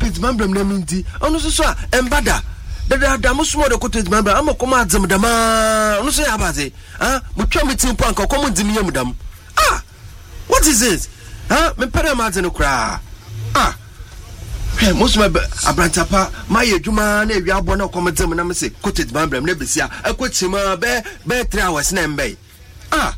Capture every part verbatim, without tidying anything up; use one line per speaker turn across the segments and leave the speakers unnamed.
cottage member na minti ono so so a embada dada da musumo de cottage member am ko ma adzem dama ono so ya baze ah mutwa metin po anka ko mo ndim yam dam ah what is this ah me pere ma adzeno kra ah hey musumo abrantapa my adwuma na ewi abo na ko mo adzem na me se cottage member na besia akochima be be three hours na mbei ah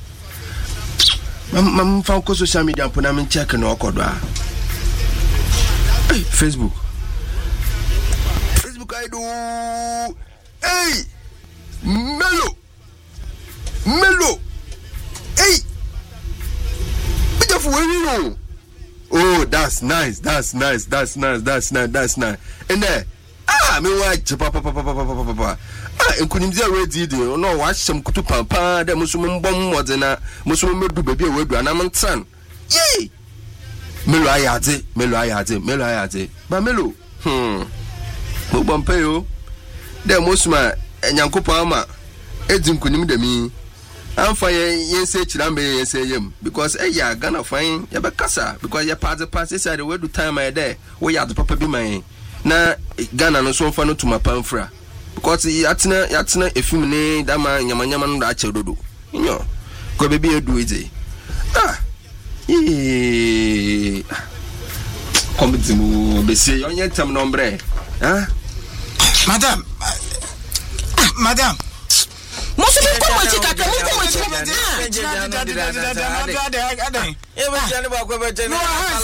mam mam fa ko social media po na me check na okodo ah hey Facebook Facebook I do hey Melo Melo hey beautiful you oh that's nice that's nice that's nice that's nice that's nice and there ah me watch papa papa papa papa ah enkunimzi already dey no watch some kutu papa dem so mbom modena muso medu baby e wedu anamtan yey Melo ayade Melo ayade Melo ayade ba Melo hmm mo bompe yo dem musuma enyankopa ama edinkunim demi amfa yense chirambe yense yem because eh ya Ghana fine ya be kasa because ya party pass inside we do time I there we ya the papa bi man na Ghana no so mfa no tuma pamfra because yatina yatina efim ne dama nyamanyama no da achedodo nyo ko be bi edu eze ah eh comme dit mo besi onye tam nombre hein
madame madame
Mosu bi ko mo chika ka mo ko mo chika
e ba jani ba ko be jani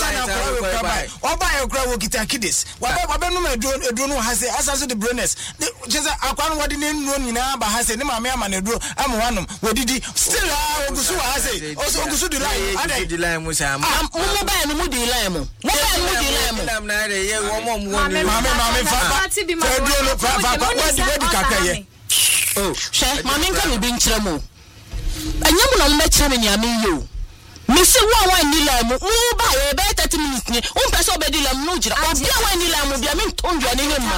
oba e kura wo kita kidis wa ba ba no ma edu edu no hase asaso the brainers chese akwa no wodi ne nnuo nyina ba hase ne maame ama na edu am wanom wodidi still ah ogusu wa hase oso ogusu di line ade
di line musa
mo mo ba no mu di line mo mo ba no mu di line mo
lam na de ye wo mo mo
maame maame fa fa edu no fa fa wodi wodi kakeye
oh she mami nka me bi nkyere mo anyam na mo mekere me nya me yo me se wo wa ni la mo mo ba ye be thirty minutes ni o pese obedi la mo no gira o bia wa ni la mo bia me ntondwa ni ne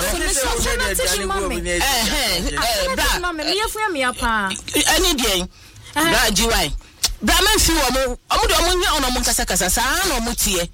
maro eh eh bra
me ye fu ya me apa
ani de bra jiwai bra man fi wo mo o mo de o mo nya ono mo kasa kasa sa na o mo tie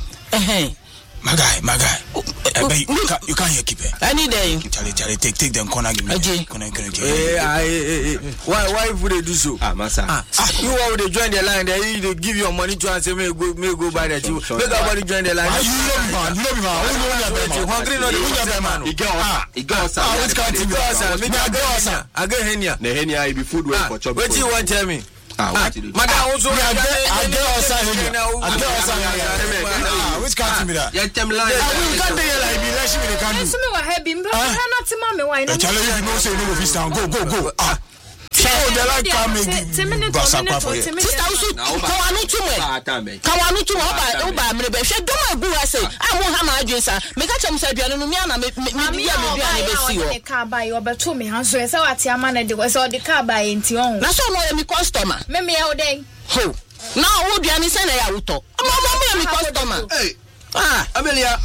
eh
my guy, my guy. Uh, uh, you can't, you can't hear keep it.
Any day.
Charlie, Charlie, take, take them corner. Give me.
Okay.
Corner, corner, corner.
Eh, eh, eh. Why, why would they do so?
ah massa
Ah, you want to join the line? They, they give your money to and say, may go, may go buy that. You make everybody join the line.
You know me, man. You know me, man. You know me, man.
Hungry, no, you know man.
he go he go
Ah, which country?
Go outside. Me go outside. I go here.
na henia e be food way for chop
What you want tell me?
ah what you do
Madam also
I get outside here. I get outside here. Ah, which country me that?
ya tem line
We can't do it like me. Let's see what they can do.
so me wa ha bi mba na ti ma me wa ina
Charlie, you know say no go fit stand. Go, go, go. Ah. Oh, they like come make basa kwa for you.
sister usu kawanu tumo
ah tambe
kawanu tumo oba oba mre be hwe dom agu ase amu ha ma adwen sa me ka chem sa aduane no mi ana me me dia me duane be si ho
ne ka ba yo beto me hanso e se wate ama na de so de ka ba enti on
na so no ye mi customer
me me ya oden
ho na wo duane se na ya wuto ama mo mo ye mi customer
hey
ah
Amelia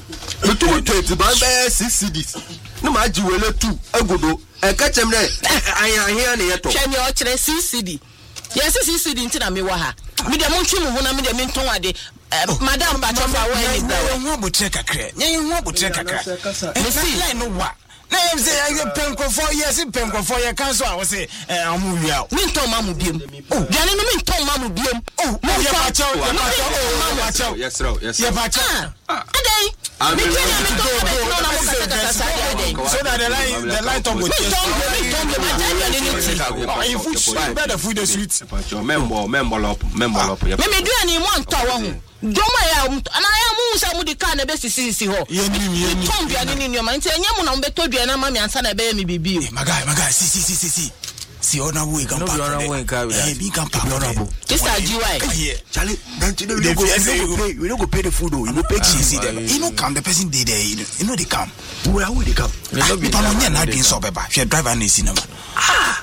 me tu twenty ban be six cedis no ma ji wele two agodo e ka chem ne ayan ayan ne yeto
hwe ni o kire six C D yes six C D ntina me wa ha me de mo ntwi mo ho na me de me nton ade madam ba chofa wa ni da
we ho botre kakra nya ho botre kakra me see line no wa na em say I penko for yes penko for ye kan so a wo say amu wia
me nton ma mu biem oh duane no me nton ma mu biem
oh mo ye ba chaw ye ba chaw oh ma wa chaw
yes sir yes
ye ba chaw
adai me tell you me nton ma no na mo kasa kasa adai
so that the line the light up with
me nton me nton me ma tell you ni
oh you food sweet better food the sweet
member member up member up
me me duane mo nton wo ho doma ya ana ya mu sa mu di ka na be sisi ho
ye ni ye ni
ton duane ni nyoma nti enya mu na mo beto duane ma me ansa na be me bibi o
magai magai si si si si si si ona we kan pa eh bi kan pa honorable
sister G Y
Charlie don't you know you go pay you no go pay the food oh you go pay
see see them you know come the person dey there you know they come
where how they come
you pa no na din so beba she driver na si na ma ah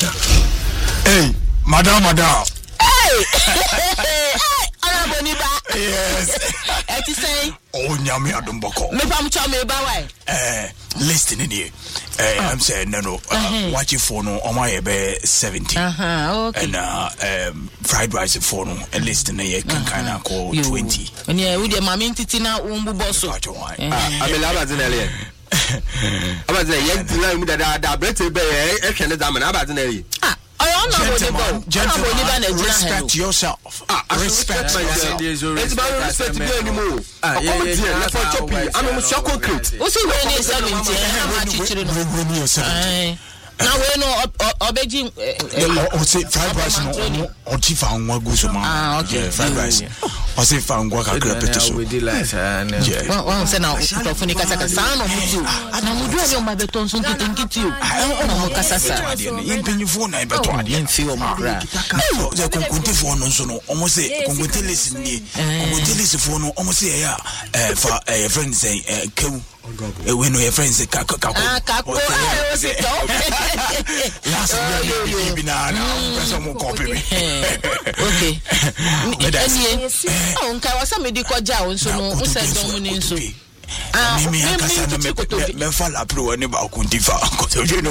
hey madam madam
hey hey ana boni ba
Yes.
Eti say.
Oh, nyame adomboko.
Me pam cha me ba why?
Eh, listen in here. Eh, I'm saying no no. Uh, watch it for no. On my be seventy.
Uh huh. Okay.
And uh, um, fried rice for no. And listen in here can kind of call twenty.
And yeah, we the mami titi na umbu boso.
Ah, I be lava zinele. Abaze yen na mu da da da brete be e hwene da na abaze na yi.
Ah, I don't know.
Gentlemen, respect yourself.
Ah, respect myself. It's about respect me anymore. Ah, yeah, yeah. Let's not chop it. I'm so concrete.
What's it when it's seventy? How much you know?
When you're seventy.
Now we know obeji
o say fried rice no o ti fa nwa go so ma.
Ah, okay.
Fried rice. O say fa nwa ka krepete so.
We did like
yeah. Well, well, say now to funi kasa kasa no mutu. Na mudu ani o ma beton so nkiti nkiti o. Ah, o kasa sa.
Yin penyifo na beton ade.
Yin fi o ma bra.
Eh, ze konkonte fo no so no. Omo say konkonte listen ni. Konkonte listen fo no omo say ya eh fa eh friend say eh kewu. Eh we know your friends say kako kako.
Ah, kako. Ah, o say to.
Last year you be na na person mo copy me.
Okay. Eni oh nka wasa me di koja o nso no o se don ni nso. Ah,
me me akasa na me me fa la pro ni ba ko ndi fa ko so je no.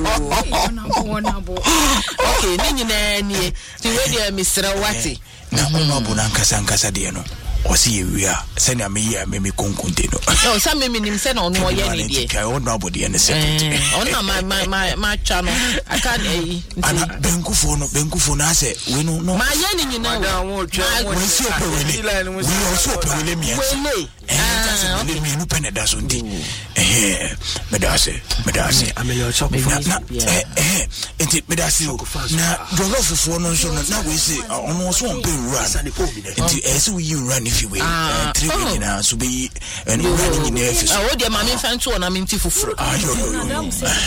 Okay, ni nyina ni ti we dia misra wati.
Na o bu na nkasa nkasa de no. O si ewia se na me ya me me konkonte no.
No, sa me minim se na ono ye ni die.
Kai o no body na second.
Ona ma ma ma ma cha no. Aka dey.
Ana benkufo no benkufo na se we no no.
Ma ye ni nyina o.
We si opewele. We so opewele mi.
Wele.
Ah, okay. Me no pene da so ndi. Eh, me da se, me da se.
Ameyo chop
na eh eh enti me da se na jolofo no so na we say ono so on pe run. Enti eh so we run if you we three we na so be and run in the office.
Ah, o de ma me fan to na me nti fufuro.
Ah, yo yo yo.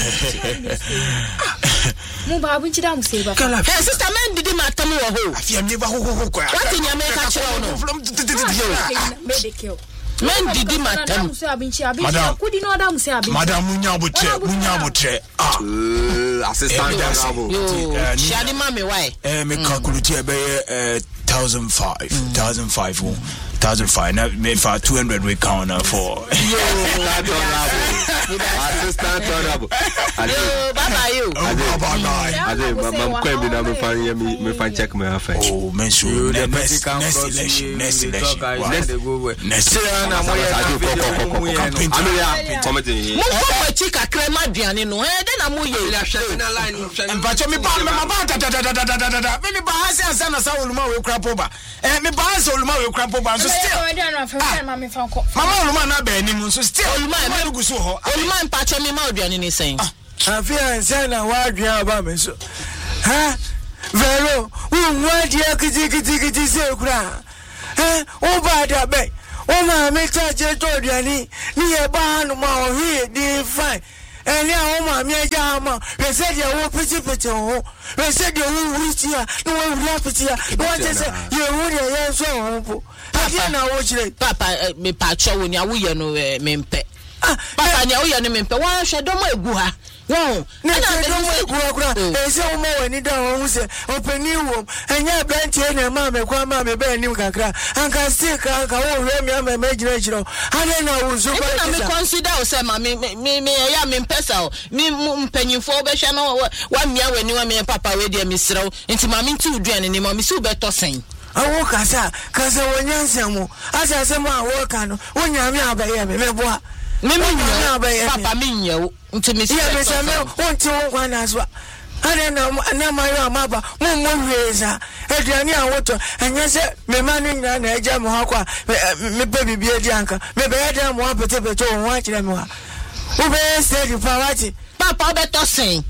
Mu ba bu nchida mu se ba.
Eh, sister men didi matam wo ho.
Afia me ba ho ho ho kwa.
What in your make a chiro no?
From
Medical.
Men didi matam.
Madam, Madam munya botre, munya botre. Ah,
assistant honorable.
Yo, shadi mame why?
Eh, me calculate be eh thousand five, thousand five, thousand five. Now me for two hundred we count for.
Yo, assistant honorable.
Yo, baba you.
Bye bye.
Ade, mam kwa bi na me fan ye me me fan check me afa.
Oh, men so next election, next election. Next election.
Na mo ye campaign. Ameya committee.
Mo ko chi kakra ma duane no. Eh, de na mo ye.
Ya hwe na line hwe.
Mpacho me ba me ba da da da da da da da. Me ba hase ansa na sa oluma we kra poba. Eh, me ba hase oluma we kra poba so still. Mama oluma na ba ni so still.
Oluma
me gusu ho.
Oluma mpacho me ma duane ni sen.
Afia ansa na wa duane ba me so. Ha? Vero, we want you kiti kiti kiti se kra. Eh, o ba da be. O ma me cha je to duane ni e ba no ma o hi di fine. Eni a o ma mi eja ma. We said you wo piti piti ho. We said you wo wuri ya. No wo wuri piti ya. No wa je say you wuri ya so ho po. Ade na wo chire.
Papa me pacho wo ni a wo ye no me mpe. Papa ni a wo ye no me mpe. Wa hwe do mo egu ha. Wow,
na do mo egu akura. E se o mo wani da ho se openi wo. Enya branch e na ma me kwa ma me be nim kakra. Anka still ka ka wo hwe mi ama me gina gina. Ade na wo so ba.
Na me consider o se ma me me me ya me mpesa o. Me mpanyimfo be hwe no wa mia wani wa me papa we de me srew. Enti ma me nti uduane ni ma me si u be to sen.
Awo kasa kasa wonyansa mu. Asa se mu awo ka no. Wonya me abaye me me boa.
Me me nya papa me nya o. Nti me si
ya me se me wonti won kwa na so. Ade na na ma yo amaba mo mo hweza aduane a woto anya se me ma no nya na eja mo akwa me pe bibie edi anka me be ya dem mo apete pete won wa kire me wa wo be steady pa wati
papa be to sen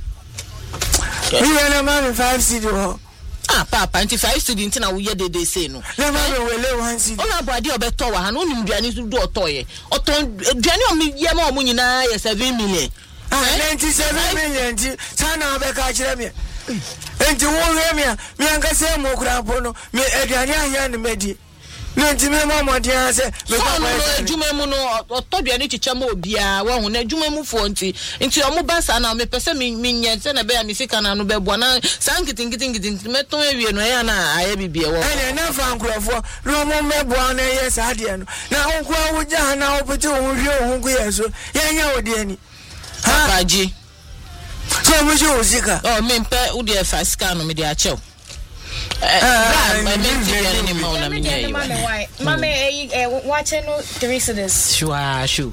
you na ma me five cd ho.
Ah, papa, nti five student na wo ye dede say no.
Na ma me wele one cd.
Ona boade obeto wa ha no nim duane so do otoye. Oton duane o me ye ma o nyina ye seven million.
Ah, ninety-seven million ti sana obeka kire me. Enti wo hwe me me anka se mo kura po no me aduane ahia ne medi.
no ntime mama dia se me
so no adwuma mu no otodua ne chicha ma obia wa hu na adwuma mu fo nti nti omo basa na me pese me nye se na be ya me sika na no be bo na sankitinkitinkitin meton awie no ya na aye bibia wo
ene na fa nkrofo no mo mebo na ye sa de no na onko awo ja na opete wo hwe wo ku yeso ye nya wo de ni
ha kaji
so mo jo sika
oh me mpe wo de fa sika no me de a chew eh my mention ni ma na me nye
mama eh watching no three cities
shua shu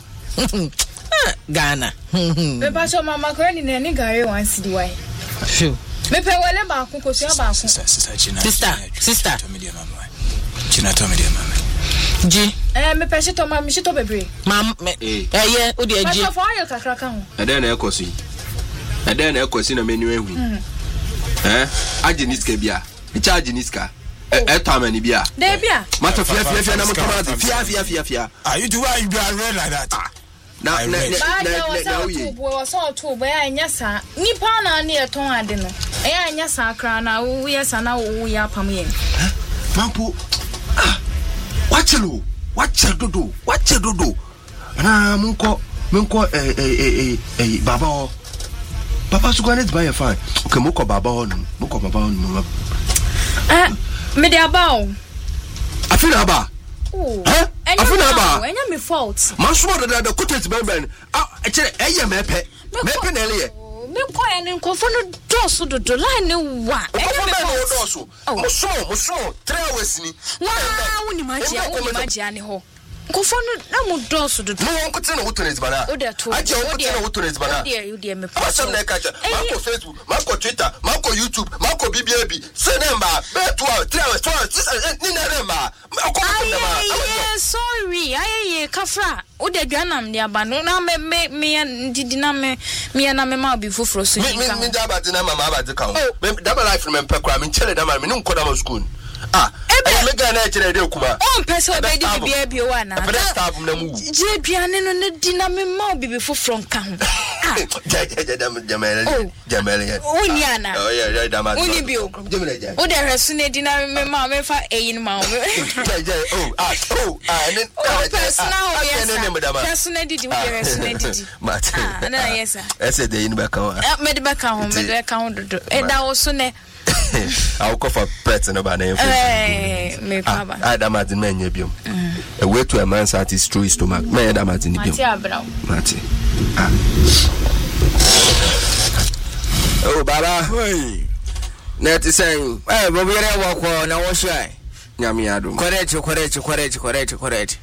Ghana
me ba so mama krani na ni gare one city why
shu
me pe wale ba ku ko so ba ku
sister China
sister sister
to media mama China to media mama
ji eh me pe shito mama shito bebre
mam eh ye o de ji
ma so ayo kakra ka ho
e dey na ekosi e dey na ekosi na menu ehu eh ageniska bia e charge niska e tamani bia
dey bia
mata fia fia fia na motomazi fia fia fia fia
ah you do why you are red like that
na na na na
we was all to boy anya sa nipa na na e ton ade no e anya sa kra na wo yesa na wo ya pam yen
mampo ah wachelo wachedodo wachedodo na munko munko eh eh eh baba o papa su gwanet buy fine okay munko baba o no munko baba o no
eh me de abaw
afina aba
eh
afina aba
enya me fault
masuma da da kotet ben ben ah e kire eye mepe mepe na ele
me ko ene nkofo no doso dodo line ne wa
enya me doso musumo musumo three hours ni
wa woni magia woni magia ne ho nkofo no na mu doso dodo
mo won kote na wotones bana aje won kote na wotones bana
ode ode me
pa so na kacha mako Facebook mako Twitter mako YouTube mako B B A B senemba beto three hours ni na remba
aye sorry aye kafra ode adwanam de aba no na me me me didi na me me na me ma bi foforo so
ni ka me da ba de na mama ba de ka ho da ba life me pekra me chele da ma me nko da ma school ah e me ga na chele de kuma
on pese obedi bibia bi wa na
na staff na mu
je aduane no ne di na me ma bi bi foforo nka ho ah
ja ja ja jamele jamele
oni ana
oh yeah yeah da ma
oni bi o
jamele ja
o de resu ne di na me ma me fa eyin ma o
ja ja oh ah oh ah ne
personal yes resu ne di di o de resu ne di di
mate
ah na yes
ese de yin ba kan wa
me de ba kan ho me de kan ho dodo e da wo so ne
I'll go for pets and about name.
Eh, me papa.
I da Martin men biom. A way to a man's heart is through his stomach. Me da Martin biom. Mati. Ah. Oh baba.
Hey.
Net saying,
eh bo bi re wo ko na wo shy.
Nyame ado.
Correct, correct, correct, correct, correct.